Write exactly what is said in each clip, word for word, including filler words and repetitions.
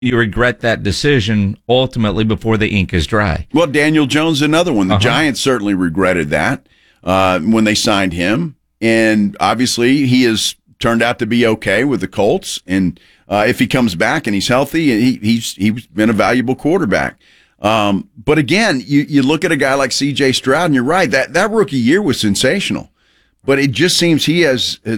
you regret that decision ultimately before the ink is dry. Well, Daniel Jones, another one. The Uh-huh. Giants certainly regretted that uh, when they signed him. And obviously, he has turned out to be okay with the Colts. And uh, if he comes back and he's healthy, he, he's he's been a valuable quarterback. Um, but again, you, you look at a guy like C J Stroud, and you're right, that, that rookie year was sensational. But it just seems he has uh,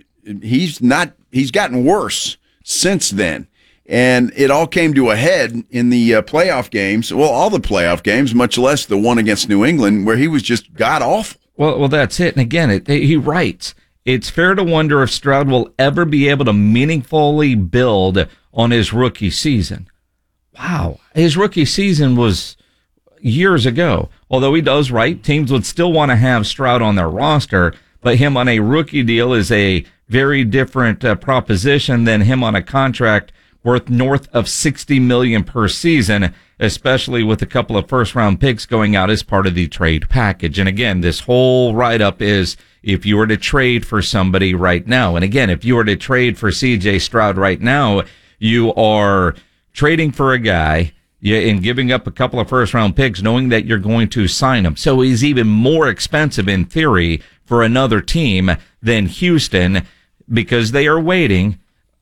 he's not he's gotten worse since then. And it all came to a head in the uh, playoff games. Well, all the playoff games, much less the one against New England, where he was just god awful. Well, well, that's it. And again, it, he writes, it's fair to wonder if Stroud will ever be able to meaningfully build on his rookie season. Wow. His rookie season was years ago. Although he does write, teams would still want to have Stroud on their roster, but him on a rookie deal is a very different uh, proposition than him on a contract worth north of sixty million dollars per season, especially with a couple of first-round picks going out as part of the trade package. And again, this whole write-up is if you were to trade for somebody right now. And again, if you were to trade for C J Stroud right now, you are trading for a guy and giving up a couple of first-round picks knowing that you're going to sign him. So he's even more expensive in theory for another team than Houston because they are waiting.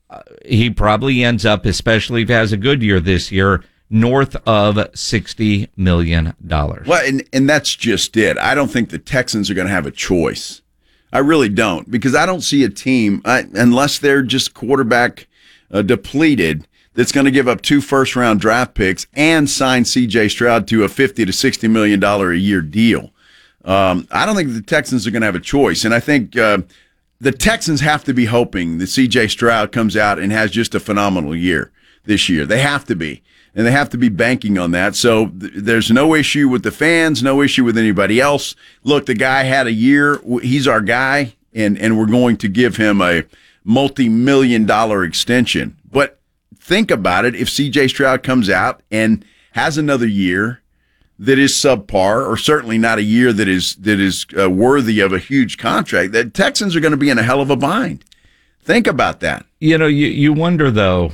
He probably ends up, especially if he has a good year this year, north of sixty million dollars. Well, and, and that's just it. I don't think the Texans are going to have a choice. I really don't, because I don't see a team, uh, unless they're just quarterback uh, depleted, that's going to give up two first-round draft picks and sign C J Stroud to a fifty to sixty million dollars a year deal. Um, I don't think the Texans are going to have a choice, and I think uh, the Texans have to be hoping that C J Stroud comes out and has just a phenomenal year this year. They have to be, and they have to be banking on that. So th- there's no issue with the fans, no issue with anybody else. Look, the guy had a year. He's our guy, and, and we're going to give him a multi-million dollar extension. But think about it. If C J Stroud comes out and has another year that is subpar, or certainly not a year that is that is uh, worthy of a huge contract, the Texans are going to be in a hell of a bind. Think about that. You know, you, you wonder, though,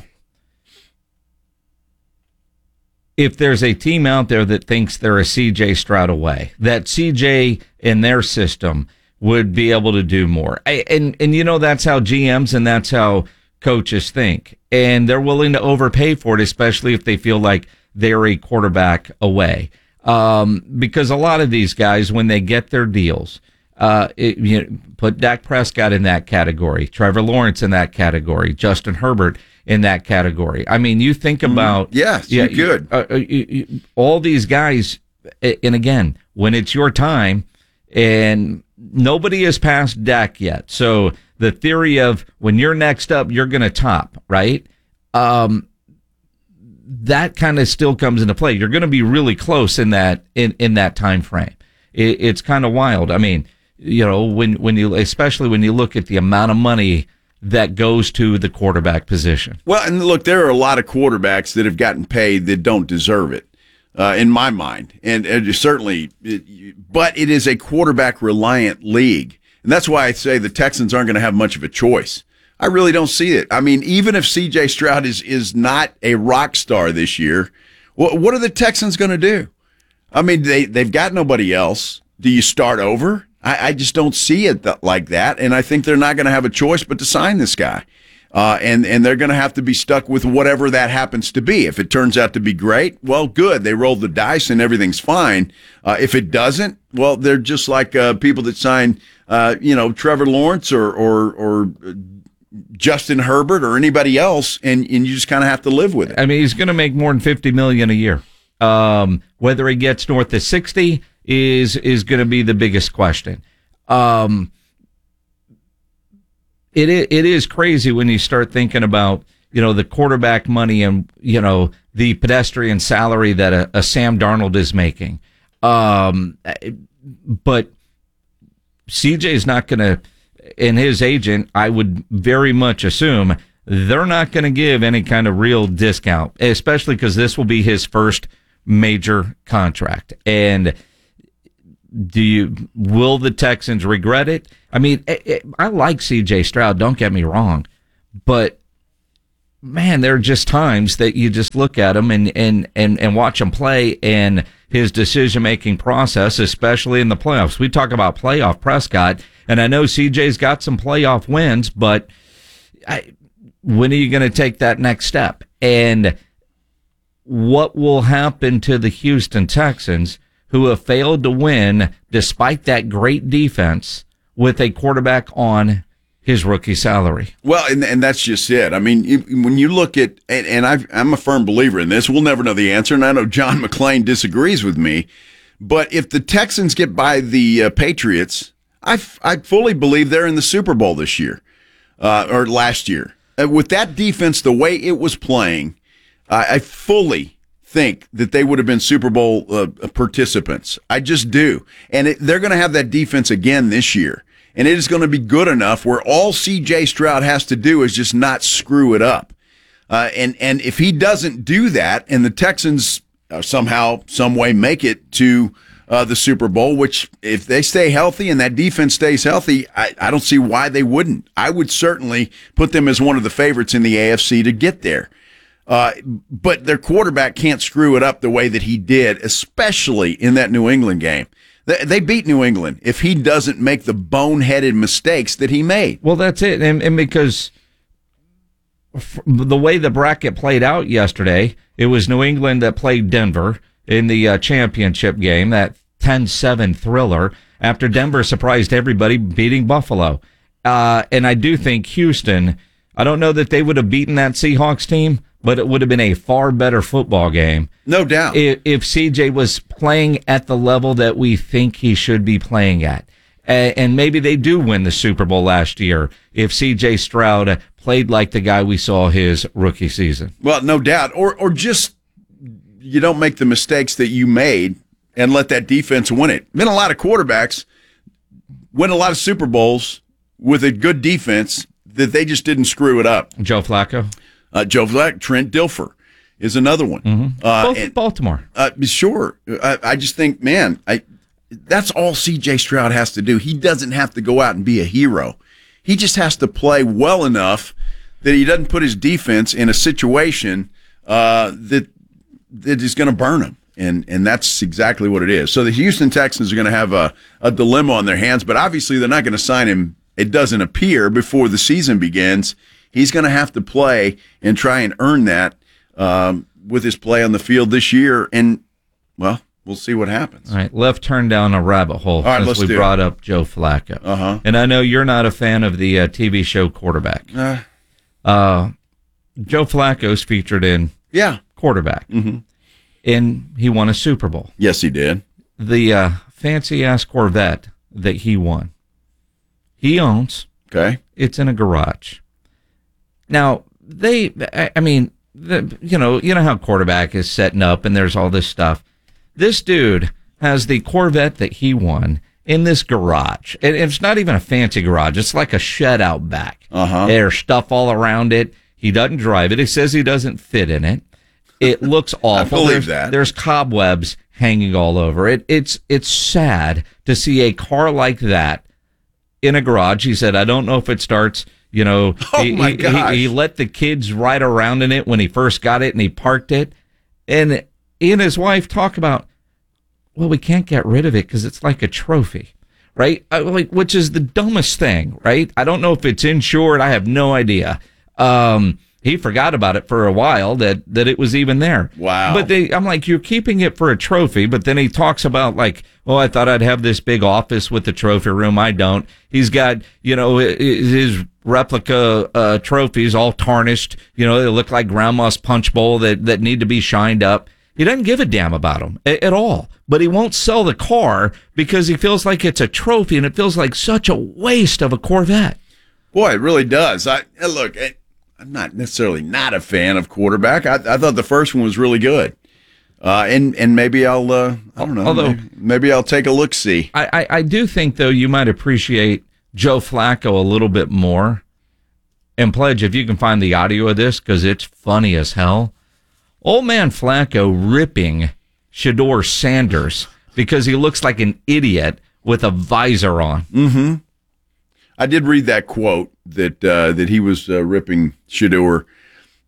if there's a team out there that thinks they're a C J Stroud away, that C J in their system would be able to do more. And, and you know, that's how G Ms and that's how coaches think. And they're willing to overpay for it, especially if they feel like they're a quarterback away. Um, because a lot of these guys, when they get their deals, uh, it, you know, put Dak Prescott in that category, Trevor Lawrence in that category, Justin Herbert in that category. I mean, you think about mm, yes, yeah, you could. Uh, you, you, all these guys, and again, when it's your time, and nobody has passed Dak yet, so the theory of when you're next up, you're going to top, right? Um, that kind of still comes into play. You're going to be really close in that in, in that time frame. It, it's kind of wild. I mean, you know, when when you especially when you look at the amount of money that goes to the quarterback position. Well, and look, there are a lot of quarterbacks that have gotten paid that don't deserve it, uh, in my mind, and, and certainly, it, but it is a quarterback reliant league, and that's why I say the Texans aren't going to have much of a choice. I really don't see it. I mean, even if C J Stroud is, is not a rock star this year, what, what are the Texans going to do? I mean, they, they've got nobody else. Do you start over? I, I just don't see it th- like that, and I think they're not going to have a choice but to sign this guy. Uh, and, and they're going to have to be stuck with whatever that happens to be. If it turns out to be great, well, good. They rolled the dice and everything's fine. Uh, if it doesn't, well, they're just like uh, people that sign, uh, you know, Trevor Lawrence or or, or Justin Herbert or anybody else, and, and you just kind of have to live with it. I mean, he's going to make more than fifty million dollars a year. Um, whether he gets north of sixty is is going to be the biggest question. Um, it it is crazy when you start thinking about, you know, the quarterback money and, you know, the pedestrian salary that a, a Sam Darnold is making. Um, but C J is not going to. And his agent, I would very much assume they're not going to give any kind of real discount, especially because this will be his first major contract. And do you, will the Texans regret it? I mean, it, it, I like C J Stroud, don't get me wrong, but man, there are just times that you just look at him and, and, and, and watch him play, and his decision-making process, especially in the playoffs. We talk about playoff Prescott, and I know C J's got some playoff wins, but I, when are you going to take that next step? And what will happen to the Houston Texans, who have failed to win despite that great defense with a quarterback on his rookie salary? Well, and and that's just it. I mean, if, when you look at, and, and I've, I'm a firm believer in this, we'll never know the answer, and I know John McClain disagrees with me, but if the Texans get by the uh, Patriots, I, f- I fully believe they're in the Super Bowl this year, uh, or last year. Uh, with that defense, the way it was playing, uh, I fully think that they would have been Super Bowl uh, participants. I just do. And it, they're going to have that defense again this year. And it is going to be good enough where all C J Stroud has to do is just not screw it up. Uh, and, and if he doesn't do that, and the Texans uh, somehow, some way make it to uh, the Super Bowl, which if they stay healthy and that defense stays healthy, I, I don't see why they wouldn't. I would certainly put them as one of the favorites in the A F C to get there. Uh, but their quarterback can't screw it up the way that he did, especially in that New England game. They, they beat New England if he doesn't make the boneheaded mistakes that he made. Well, that's it. And, and because the way the bracket played out yesterday, it was New England that played Denver in the uh, championship game, that ten seven thriller, after Denver surprised everybody beating Buffalo. Uh, and I do think Houston, I don't know that they would have beaten that Seahawks team, but it would have been a far better football game. No doubt. If, if C J was playing at the level that we think he should be playing at. Uh, and maybe they do win the Super Bowl last year if C J Stroud played like the guy we saw his rookie season. Well, no doubt. Or, or just you don't make the mistakes that you made and let that defense win it. Been a lot of quarterbacks win a lot of Super Bowls with a good defense that they just didn't screw it up. Joe Flacco? Uh, Joe Flacco, Trent Dilfer is another one. Mm-hmm. Uh, Both and, Baltimore. Uh, sure. I, I just think, man, I that's all C J Stroud has to do. He doesn't have to go out and be a hero. He just has to play well enough that he doesn't put his defense in a situation uh, that that is going to burn him. And and that's exactly what it is. So the Houston Texans are going to have a, a dilemma on their hands, but obviously they're not going to sign him, it doesn't appear, before the season begins. He's going to have to play and try and earn that um, with his play on the field this year. And, well, we'll see what happens. All right, left turn down a rabbit hole right, since we do brought it. up Joe Flacco. Uh-huh. And I know you're not a fan of the uh, T V show Quarterback. Uh, Uh, Joe Flacco's featured in yeah. Quarterback, Mm-hmm. and he won a Super Bowl. Yes, he did. The uh, fancy-ass Corvette that he won, he owns. Okay. It's in a garage. Now, they, I, I mean, the, you know, you know how Quarterback is setting up and there's all this stuff. This dude has the Corvette that he won in this garage. And it's not even a fancy garage. It's like a shed out back. Uh-huh. There's stuff all around it. He doesn't drive it. He says he doesn't fit in it. It looks awful. I believe there's, that. There's cobwebs hanging all over it. It's, it's sad to see a car like that in a garage. He said, I don't know if it starts... You know, oh he, my he, gosh. he, he let the kids ride around in it when he first got it and he parked it. And he and his wife talk about, well, we can't get rid of it because it's like a trophy, right? I, like, which is the dumbest thing, right? I don't know if it's insured. I have no idea. Um, he forgot about it for a while that, that it was even there. Wow. But they, I'm like, you're keeping it for a trophy, but then he talks about like, oh, I thought I'd have this big office with the trophy room. I don't. He's got, you know, his replica uh, trophies all tarnished. You know, they look like grandma's punch bowl that, that need to be shined up. He doesn't give a damn about them at, at all. But he won't sell the car because he feels like it's a trophy and it feels like such a waste of a Corvette. Boy, it really does. I look, I'm not necessarily not a fan of Quarterback. I, I thought the first one was really good. Uh, and, and maybe I'll, uh, I don't know, Although, maybe, maybe I'll take a look-see. I, I, I do think, though, you might appreciate Joe Flacco a little bit more. And Pledge, if you can find the audio of this, because it's funny as hell. Old man Flacco ripping Shedeur Sanders because he looks like an idiot with a visor on. Mm-hmm. I did read that quote that uh, that he was uh, ripping Shedeur.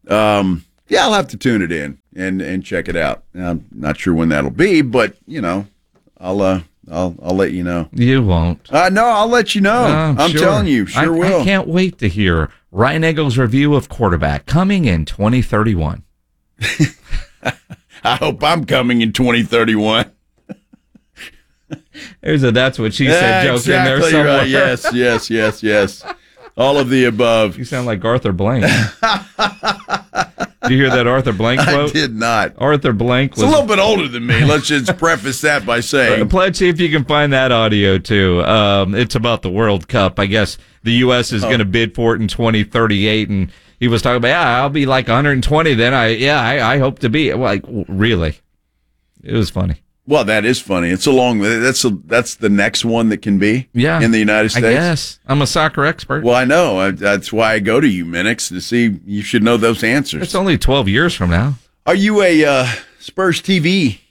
um, yeah, I'll have to tune it in and, and check it out. I'm not sure when that'll be, but you know, I'll uh, I'll I'll let you know. You won't. Uh, no, I'll let you know. Uh, I'm sure. telling you, sure I, will. I can't wait to hear Ryan Eggles' review of Quarterback coming in twenty thirty-one. I hope I'm coming in twenty thirty-one. There's a that's what she said yeah, joke exactly in there somewhere. Right. Yes, yes, yes, yes. All of the above. You sound like Arthur Blank. Did you hear that Arthur Blank quote? I did not. Arthur Blank was it's a little bit older than me. Let's just preface that by saying. Pledge, see if you can find that audio too. Um, it's about the World Cup. I guess the U S is oh. going to bid for it in twenty thirty-eight, and he was talking about, yeah, I'll be like one hundred twenty. Then I, yeah, I, I hope to be. Like, really, it was funny. Well, that is funny. It's a long. That's a, that's the next one that can be. Yeah, in the United States. I guess I'm a soccer expert. Well, I know. I, that's why I go to you, Minix, to see. You should know those answers. It's only twelve years from now. Are you a uh, Spurs T V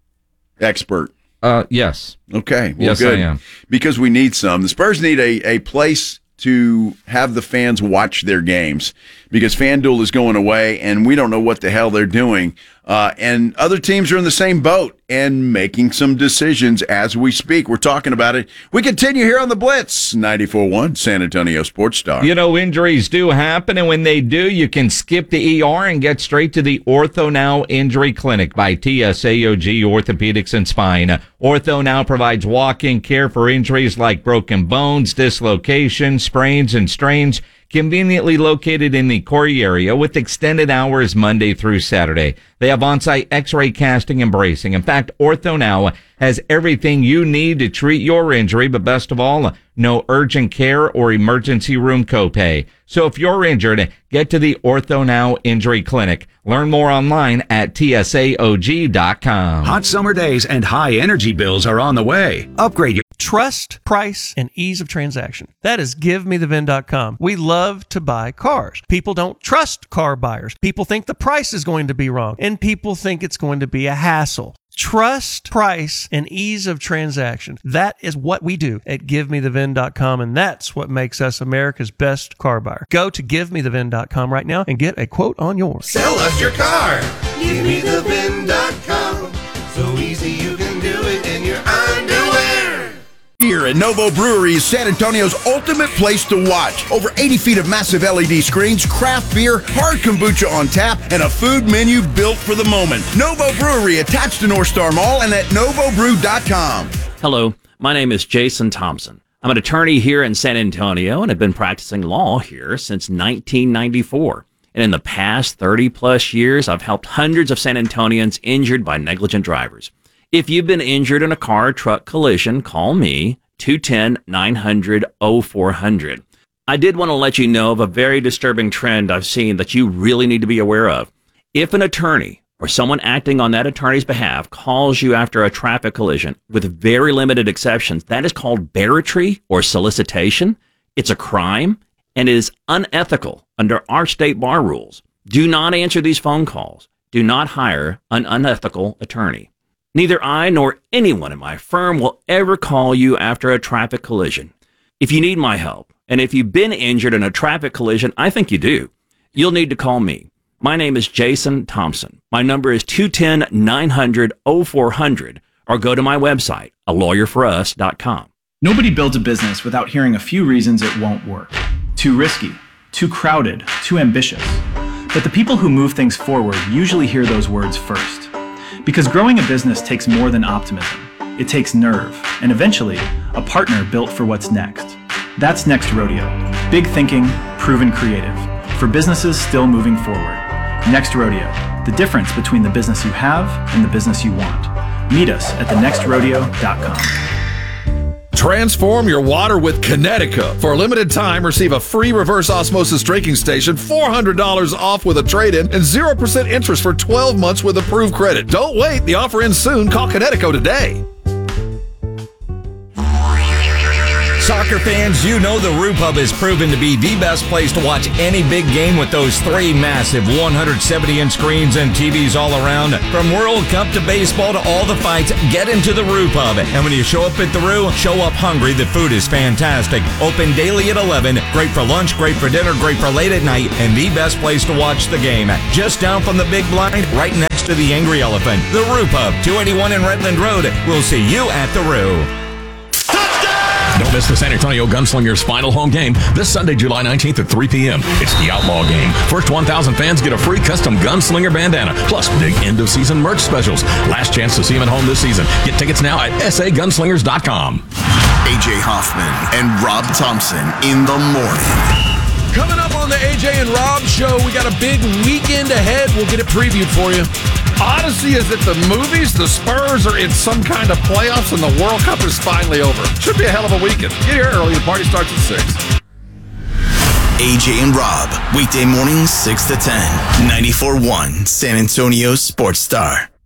expert? Uh, yes. Okay. Well, yes, good. I am. Because we need some. The Spurs need a a place to have the fans watch their games because FanDuel is going away and we don't know what the hell they're doing. Uh, and other teams are in the same boat and making some decisions as we speak. We're talking about it. We continue here on the Blitz, ninety-four point one San Antonio Sports Star. You know, injuries do happen, and when they do, you can skip the E R and get straight to the Ortho Now Injury Clinic by T S A O G Orthopedics and Spine. Ortho Now provides walk-in care for injuries like broken bones, dislocations, sprains, and strains, conveniently located in the Corey area with extended hours Monday through Saturday. They have on-site x-ray casting and bracing. In fact, Ortho Now has everything you need to treat your injury, but best of all, no urgent care or emergency room copay. So if you're injured, get to the Ortho Now Injury Clinic. Learn more online at T S A O G dot com. Hot summer days and high energy bills are on the way. Upgrade your trust, price, and ease of transaction. That is give me the V I N dot com. We love to buy cars. People don't trust car buyers. People think the price is going to be wrong, and people think it's going to be a hassle. Trust, price, and ease of transaction. That is what we do at give me the V I N dot com, and that's what makes us America's best car buyer. Go to give me the V I N dot com right now and get a quote on yours. Sell us your car. give me the V I N dot com. So easy you can do it in your underwear. Here at Novo Brewery is San Antonio's ultimate place to watch. Over eighty feet of massive L E D screens, craft beer, hard kombucha on tap, and a food menu built for the moment. Novo Brewery attached to North Star Mall and at novo brew dot com. Hello, my name is Jason Thompson. I'm an attorney here in San Antonio and have been practicing law here since nineteen ninety-four. And in the past thirty plus years, I've helped hundreds of San Antonians injured by negligent drivers. If you've been injured in a car or truck collision, call me, two one zero, nine hundred, oh four hundred. I did want to let you know of a very disturbing trend I've seen that you really need to be aware of. If an attorney or someone acting on that attorney's behalf calls you after a traffic collision, with very limited exceptions, that is called barratry or solicitation. It's a crime and is unethical under our state bar rules. Do not answer these phone calls. Do not hire an unethical attorney. Neither I nor anyone in my firm will ever call you after a traffic collision. If you need my help, and if you've been injured in a traffic collision, I think you do, you'll need to call me. My name is Jason Thompson. My number is two one zero, nine hundred, oh four hundred, or go to my website, a lawyer for us dot com. Nobody builds a business without hearing a few reasons it won't work. Too risky, too crowded, too ambitious. But the people who move things forward usually hear those words first. Because growing a business takes more than optimism. It takes nerve, and eventually, a partner built for what's next. That's Next Rodeo. Big thinking, proven creative. For businesses still moving forward. Next Rodeo. The difference between the business you have and the business you want. Meet us at the next rodeo dot com. Transform your water with Connecticut. For a limited time, receive a free reverse osmosis drinking station, four hundred dollars off with a trade-in, and zero percent interest for twelve months with approved credit. Don't wait. The offer ends soon. Call Connecticut today. Soccer fans, you know the Rupub has proven to be the best place to watch any big game with those three massive one hundred seventy inch screens and T Vs all around. From World Cup to baseball to all the fights, get into the Rupub. And when you show up at the Ru, show up hungry. The food is fantastic. Open daily at eleven. Great for lunch, great for dinner, great for late at night, and the best place to watch the game. Just down from the big blind, right next to the Angry Elephant. The Rupub, two eighty-one in Redland Road. We'll see you at the Ru. Don't miss the San Antonio Gunslingers final home game this Sunday, July nineteenth at three p.m. It's the Outlaw Game. First one thousand fans get a free custom Gunslinger bandana, plus big end-of-season merch specials. Last chance to see them at home this season. Get tickets now at s a gunslingers dot com. A J Hoffman and Rob Thompson in the morning. Coming up on the A J and Rob show, we got a big weekend ahead. We'll get it previewed for you. Odyssey is at the movies. The Spurs are in some kind of playoffs, and the World Cup is finally over. Should be a hell of a weekend. Get here early. The party starts at six. A J and Rob, weekday mornings six to ten. ninety-four point one San Antonio Sports Star.